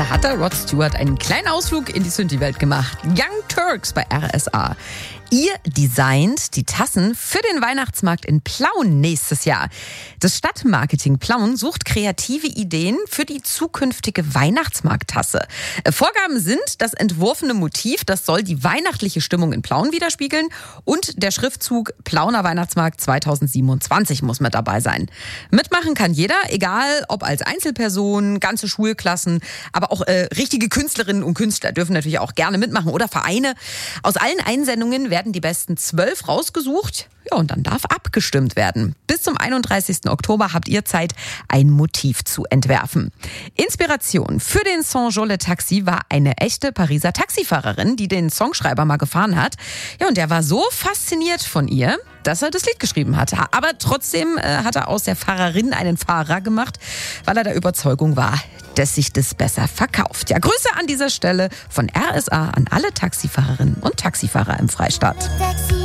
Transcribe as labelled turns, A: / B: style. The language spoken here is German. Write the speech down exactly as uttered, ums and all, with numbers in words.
A: Da hat der Rod Stewart einen kleinen Ausflug in die Synthi-Welt gemacht. Young Turks bei R S A. Ihr designt die Tassen für den Weihnachtsmarkt in Plauen nächstes Jahr. Das Stadtmarketing Plauen sucht kreative Ideen für die zukünftige Weihnachtsmarkttasse. Vorgaben sind das entworfene Motiv, das soll die weihnachtliche Stimmung in Plauen widerspiegeln, und der Schriftzug Plauner Weihnachtsmarkt zweitausendsiebenundzwanzig muss mit dabei sein. Mitmachen kann jeder, egal ob als Einzelperson, ganze Schulklassen, aber auch äh, richtige Künstlerinnen und Künstler dürfen natürlich auch gerne mitmachen oder Vereine. Aus allen Einsendungen werden die besten zwölf rausgesucht. Ja, und dann darf abgestimmt werden. Bis zum einunddreißigsten Oktober habt ihr Zeit, ein Motiv zu entwerfen. Inspiration für den Song Jolie Taxi war eine echte Pariser Taxifahrerin, die den Songschreiber mal gefahren hat. Ja, und der war so fasziniert von ihr, dass er das Lied geschrieben hat. Aber trotzdem äh, hat er aus der Fahrerin einen Fahrer gemacht, weil er der Überzeugung war, dass sich das besser verkauft. Ja, Grüße an dieser Stelle von R S A an alle Taxifahrerinnen und Taxifahrer im Freistaat.